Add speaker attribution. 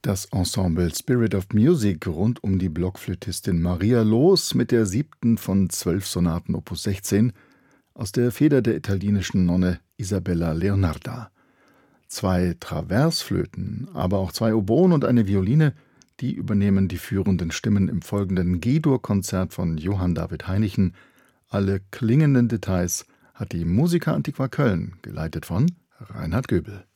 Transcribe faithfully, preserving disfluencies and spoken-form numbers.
Speaker 1: Das Ensemble Spirit of Music rund um die Blockflötistin Maria Loos mit der siebten von zwölf Sonaten Opus sechzehn aus der Feder der italienischen Nonne Isabella Leonarda. Zwei Traversflöten, aber auch zwei Oboen und eine Violine, die übernehmen die führenden Stimmen im folgenden G-Dur-Konzert von Johann David Heinichen. Alle klingenden Details hat die Musica Antiqua Köln, geleitet von Reinhard Göbel.